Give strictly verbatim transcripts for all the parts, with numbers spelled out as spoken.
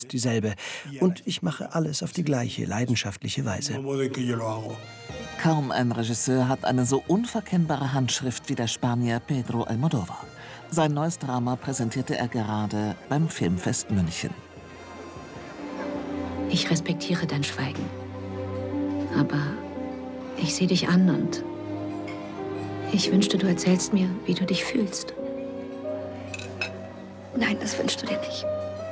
dieselbe. Und ich mache alles auf die gleiche leidenschaftliche Weise. Kaum ein Regisseur hat eine so unverkennbare Handschrift wie der Spanier Pedro Almodóvar. Sein neues Drama präsentierte er gerade beim Filmfest München. Ich respektiere dein Schweigen. Aber ich sehe dich an und ich wünschte, du erzählst mir, wie du dich fühlst. Nein, das wünschst du dir nicht.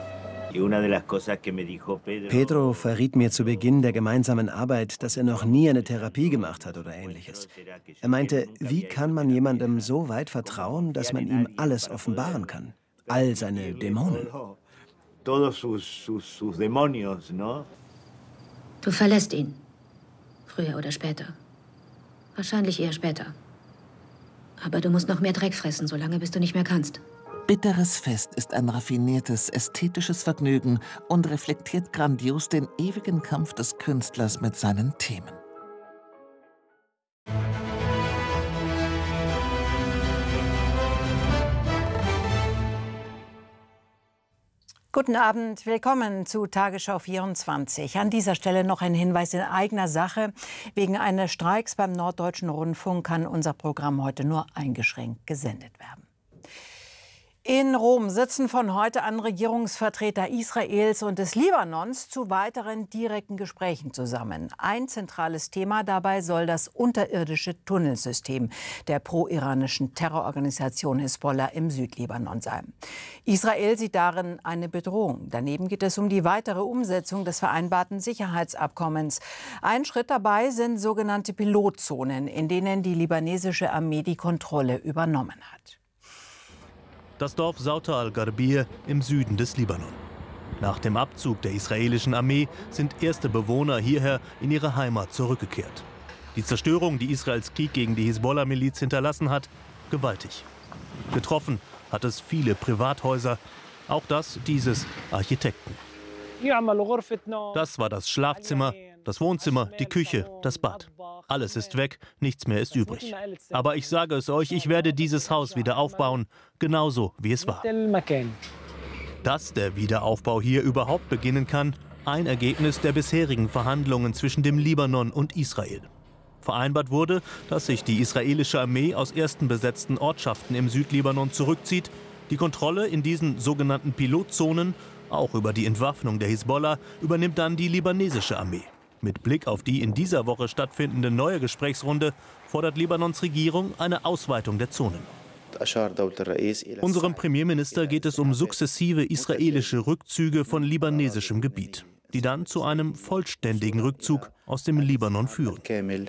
Pedro verriet mir zu Beginn der gemeinsamen Arbeit, dass er noch nie eine Therapie gemacht hat oder Ähnliches. Er meinte, wie kann man jemandem so weit vertrauen, dass man ihm alles offenbaren kann? All seine Dämonen. Du verlässt ihn. Früher oder später. Wahrscheinlich eher später. Aber du musst noch mehr Dreck fressen, solange bis du nicht mehr kannst. Bitteres Fest ist ein raffiniertes, ästhetisches Vergnügen und reflektiert grandios den ewigen Kampf des Künstlers mit seinen Themen. Guten Abend, willkommen zu Tagesschau vierundzwanzig. An dieser Stelle noch ein Hinweis in eigener Sache. Wegen eines Streiks beim Norddeutschen Rundfunk kann unser Programm heute nur eingeschränkt gesendet werden. In Rom sitzen von heute an Regierungsvertreter Israels und des Libanons zu weiteren direkten Gesprächen zusammen. Ein zentrales Thema dabei soll das unterirdische Tunnelsystem der pro-iranischen Terrororganisation Hisbollah im Südlibanon sein. Israel sieht darin eine Bedrohung. Daneben geht es um die weitere Umsetzung des vereinbarten Sicherheitsabkommens. Ein Schritt dabei sind sogenannte Pilotzonen, in denen die libanesische Armee die Kontrolle übernommen hat. Das Dorf Sauta al-Gharbiyeh im Süden des Libanon. Nach dem Abzug der israelischen Armee sind erste Bewohner hierher in ihre Heimat zurückgekehrt. Die Zerstörung, die Israels Krieg gegen die Hisbollah-Miliz hinterlassen hat, gewaltig. Getroffen hat es viele Privathäuser, auch das dieses Architekten. Das war das Schlafzimmer, das Wohnzimmer, die Küche, das Bad. Alles ist weg, nichts mehr ist übrig. Aber ich sage es euch, ich werde dieses Haus wieder aufbauen, genauso wie es war. Dass der Wiederaufbau hier überhaupt beginnen kann, ein Ergebnis der bisherigen Verhandlungen zwischen dem Libanon und Israel. Vereinbart wurde, dass sich die israelische Armee aus ersten besetzten Ortschaften im Südlibanon zurückzieht. Die Kontrolle in diesen sogenannten Pilotzonen, auch über die Entwaffnung der Hisbollah, übernimmt dann die libanesische Armee. Mit Blick auf die in dieser Woche stattfindende neue Gesprächsrunde fordert Libanons Regierung eine Ausweitung der Zonen. Unserem Premierminister geht es um sukzessive israelische Rückzüge von libanesischem Gebiet, die dann zu einem vollständigen Rückzug aus dem Libanon führen.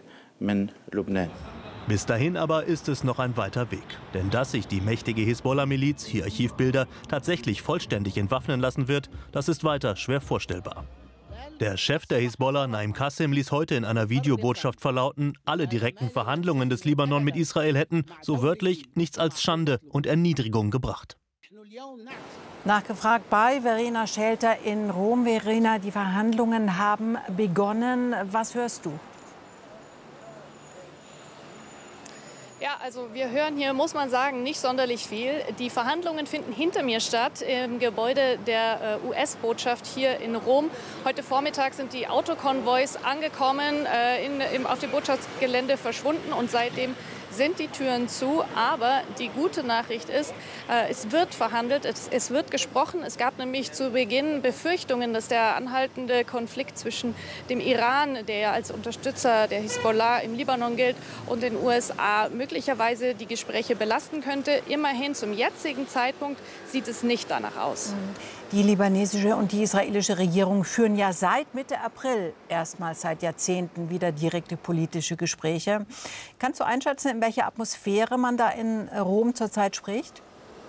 Bis dahin aber ist es noch ein weiter Weg. Denn dass sich die mächtige Hisbollah-Miliz, hier Archivbilder, tatsächlich vollständig entwaffnen lassen wird, das ist weiter schwer vorstellbar. Der Chef der Hisbollah, Naim Qasem, ließ heute in einer Videobotschaft verlauten, alle direkten Verhandlungen des Libanon mit Israel hätten, so wörtlich, nichts als Schande und Erniedrigung gebracht. Nachgefragt bei Verena Schelter in Rom. Verena, die Verhandlungen haben begonnen. Was hörst du? Ja, also wir hören hier, muss man sagen, nicht sonderlich viel. Die Verhandlungen finden hinter mir statt, im Gebäude der äh, U S-Botschaft hier in Rom. Heute Vormittag sind die Autokonvois angekommen, äh, in, im, auf dem Botschaftsgelände verschwunden und seitdem sind die Türen zu. Aber die gute Nachricht ist, äh, es wird verhandelt, es, es wird gesprochen. Es gab nämlich zu Beginn Befürchtungen, dass der anhaltende Konflikt zwischen dem Iran, der ja als Unterstützer der Hisbollah im Libanon gilt, und den U S A möglicherweise die Gespräche belasten könnte. Immerhin zum jetzigen Zeitpunkt sieht es nicht danach aus. Die libanesische und die israelische Regierung führen ja seit Mitte April erstmals seit Jahrzehnten wieder direkte politische Gespräche. Kannst du einschätzen, in welcher Atmosphäre man da in Rom zurzeit spricht?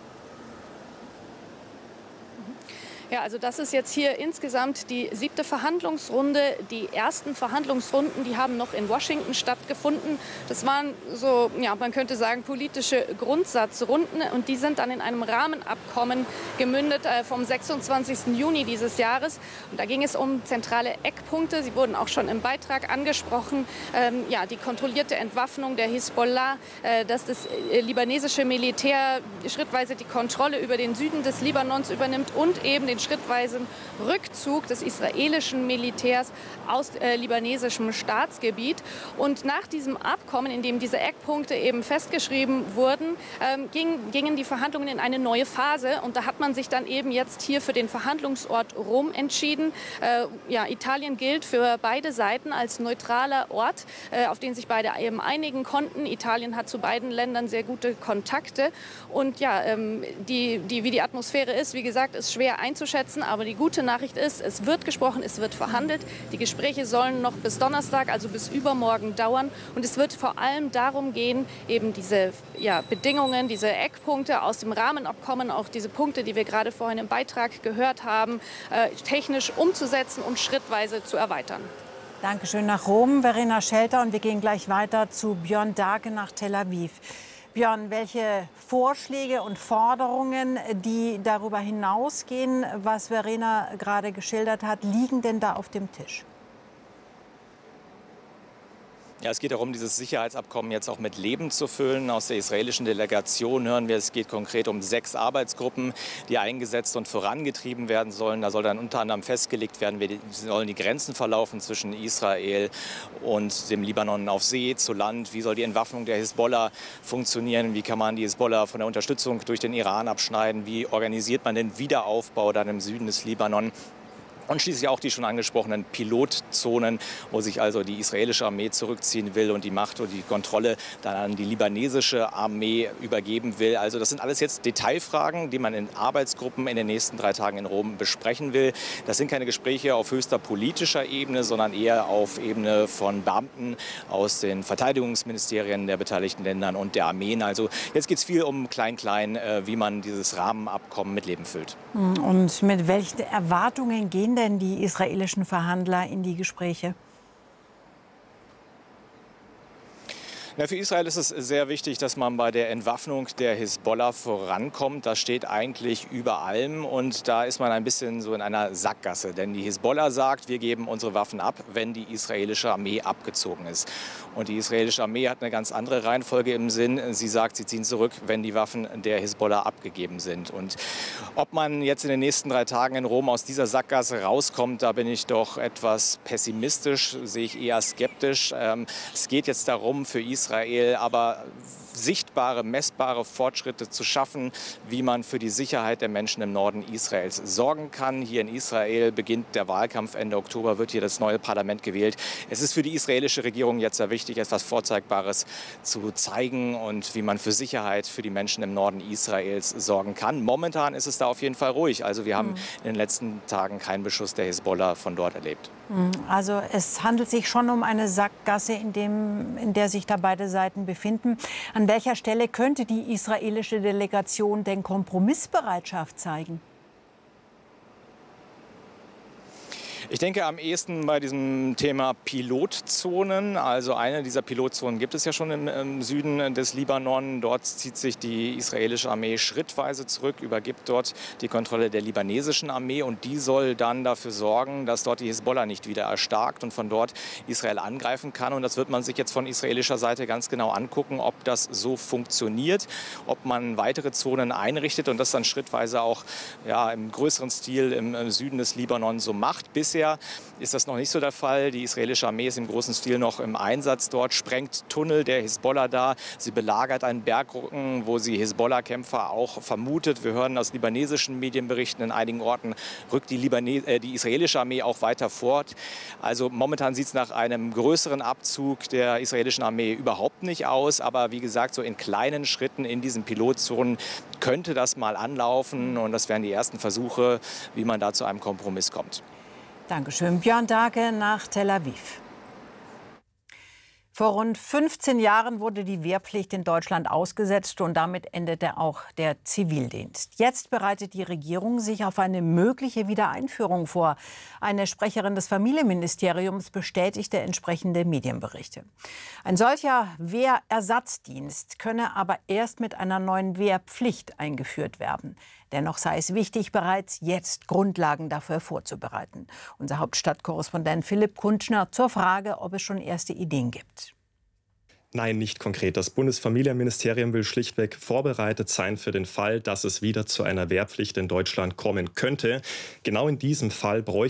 Ja, also das ist jetzt hier insgesamt die siebte Verhandlungsrunde. Die ersten Verhandlungsrunden, die haben noch in Washington stattgefunden. Das waren so, ja, man könnte sagen, politische Grundsatzrunden. Und die sind dann in einem Rahmenabkommen gemündet äh, vom sechsundzwanzigsten Juni dieses Jahres. Und da ging es um zentrale Eckpunkte. Sie wurden auch schon im Beitrag angesprochen. Ähm, ja, die kontrollierte Entwaffnung der Hisbollah, äh, dass das äh, libanesische Militär schrittweise die Kontrolle über den Süden des Libanons übernimmt und eben den schrittweisen Rückzug des israelischen Militärs aus äh, libanesischem Staatsgebiet. Und nach diesem Abkommen, in dem diese Eckpunkte eben festgeschrieben wurden, ähm, ging, gingen die Verhandlungen in eine neue Phase. Und da hat man sich dann eben jetzt hier für den Verhandlungsort Rom entschieden. Äh, ja, Italien gilt für beide Seiten als neutraler Ort, äh, auf den sich beide eben einigen konnten. Italien hat zu beiden Ländern sehr gute Kontakte. Und ja, ähm, die, die, wie die Atmosphäre ist, wie gesagt, ist schwer einzuschätzen. Aber die gute Nachricht ist, es wird gesprochen, es wird verhandelt. Die Gespräche sollen noch bis Donnerstag, also bis übermorgen dauern. Und es wird vor allem darum gehen, eben diese ja, Bedingungen, diese Eckpunkte aus dem Rahmenabkommen, auch diese Punkte, die wir gerade vorhin im Beitrag gehört haben, äh, technisch umzusetzen und schrittweise zu erweitern. Dankeschön nach Rom, Verena Schelter. Und wir gehen gleich weiter zu Björn Dake nach Tel Aviv. Björn, welche Vorschläge und Forderungen, die darüber hinausgehen, was Verena gerade geschildert hat, liegen denn da auf dem Tisch? Ja, es geht darum, dieses Sicherheitsabkommen jetzt auch mit Leben zu füllen. Aus der israelischen Delegation hören wir, es geht konkret um sechs Arbeitsgruppen, die eingesetzt und vorangetrieben werden sollen. Da soll dann unter anderem festgelegt werden, wie sollen die Grenzen verlaufen zwischen Israel und dem Libanon auf See, zu Land. Wie soll die Entwaffnung der Hisbollah funktionieren? Wie kann man die Hisbollah von der Unterstützung durch den Iran abschneiden? Wie organisiert man den Wiederaufbau dann im Süden des Libanon? Und schließlich auch die schon angesprochenen Pilotzonen, wo sich also die israelische Armee zurückziehen will und die Macht und die Kontrolle dann an die libanesische Armee übergeben will. Also das sind alles jetzt Detailfragen, die man in Arbeitsgruppen in den nächsten drei Tagen in Rom besprechen will. Das sind keine Gespräche auf höchster politischer Ebene, sondern eher auf Ebene von Beamten aus den Verteidigungsministerien der beteiligten Ländern und der Armeen. Also jetzt geht es viel um Klein-Klein, wie man dieses Rahmenabkommen mit Leben füllt. Und mit welchen Erwartungen gehen denn die israelischen Verhandler in die Gespräche? Ja, für Israel ist es sehr wichtig, dass man bei der Entwaffnung der Hisbollah vorankommt. Das steht eigentlich über allem und da ist man ein bisschen so in einer Sackgasse. Denn die Hisbollah sagt, wir geben unsere Waffen ab, wenn die israelische Armee abgezogen ist. Und die israelische Armee hat eine ganz andere Reihenfolge im Sinn. Sie sagt, sie ziehen zurück, wenn die Waffen der Hisbollah abgegeben sind. Und ob man jetzt in den nächsten drei Tagen in Rom aus dieser Sackgasse rauskommt, da bin ich doch etwas pessimistisch, sehe ich eher skeptisch. Ähm, es geht jetzt darum, für Israel Israel aber sichtbare, messbare Fortschritte zu schaffen, wie man für die Sicherheit der Menschen im Norden Israels sorgen kann. Hier in Israel beginnt der Wahlkampf. Ende Oktober wird hier das neue Parlament gewählt. Es ist für die israelische Regierung jetzt sehr wichtig, etwas Vorzeigbares zu zeigen und wie man für Sicherheit für die Menschen im Norden Israels sorgen kann. Momentan ist es da auf jeden Fall ruhig. Also wir haben in den letzten Tagen keinen Beschuss der Hisbollah von dort erlebt. Also es handelt sich schon um eine Sackgasse, in, dem, in der sich da beide Seiten befinden. An welcher Stelle könnte die israelische Delegation denn Kompromissbereitschaft zeigen? Ich denke am ehesten bei diesem Thema Pilotzonen. Also eine dieser Pilotzonen gibt es ja schon im, im Süden des Libanon. Dort zieht sich die israelische Armee schrittweise zurück, übergibt dort die Kontrolle der libanesischen Armee. Und die soll dann dafür sorgen, dass dort die Hisbollah nicht wieder erstarkt und von dort Israel angreifen kann. Und das wird man sich jetzt von israelischer Seite ganz genau angucken, ob das so funktioniert, ob man weitere Zonen einrichtet und das dann schrittweise auch ja, im größeren Stil im, im Süden des Libanon so macht. Bisher ist das noch nicht so der Fall. Die israelische Armee ist im großen Stil noch im Einsatz dort, sprengt Tunnel der Hisbollah da. Sie belagert einen Bergrücken, wo sie Hisbollah-Kämpfer auch vermutet. Wir hören aus libanesischen Medienberichten, in einigen Orten rückt die, Libane äh, die israelische Armee auch weiter fort. Also momentan sieht es nach einem größeren Abzug der israelischen Armee überhaupt nicht aus. Aber wie gesagt, so in kleinen Schritten in diesen Pilotzonen könnte das mal anlaufen. Und das wären die ersten Versuche, wie man da zu einem Kompromiss kommt. Dankeschön. Björn Dake nach Tel Aviv. Vor rund fünfzehn Jahren wurde die Wehrpflicht in Deutschland ausgesetzt und damit endete auch der Zivildienst. Jetzt bereitet die Regierung sich auf eine mögliche Wiedereinführung vor. Eine Sprecherin des Familienministeriums bestätigte entsprechende Medienberichte. Ein solcher Wehrersatzdienst könne aber erst mit einer neuen Wehrpflicht eingeführt werden. Dennoch sei es wichtig, bereits jetzt Grundlagen dafür vorzubereiten. Unser Hauptstadtkorrespondent Philipp Kutschner zur Frage, ob es schon erste Ideen gibt. Nein, nicht konkret. Das Bundesfamilienministerium will schlichtweg vorbereitet sein für den Fall, dass es wieder zu einer Wehrpflicht in Deutschland kommen könnte. Genau in diesem Fall bräuchte